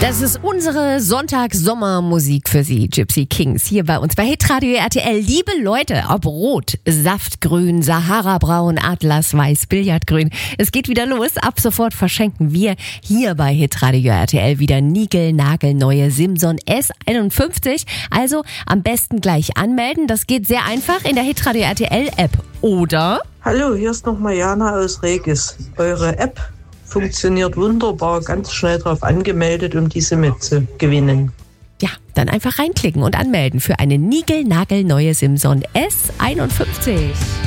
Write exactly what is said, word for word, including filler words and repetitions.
Das ist unsere Sonntag-Sommermusik für Sie, Gypsy Kings, hier bei uns bei Hitradio R T L. Liebe Leute, ob rot, Saftgrün, Sahara-braun, Atlasweiß, Billardgrün, es geht wieder los. Ab sofort verschenken wir hier bei Hitradio R T L wieder niegelnagelneue Simson S einundfünfzig. Also am besten gleich anmelden. Das geht sehr einfach in der Hitradio R T L App. Oder? Hallo, hier ist nochmal Jana aus Regis. Eure App funktioniert wunderbar, ganz schnell drauf angemeldet, um diese mitzugewinnen. Ja, dann einfach reinklicken und anmelden für eine niegelnagelneue Simson S einundfünfzig.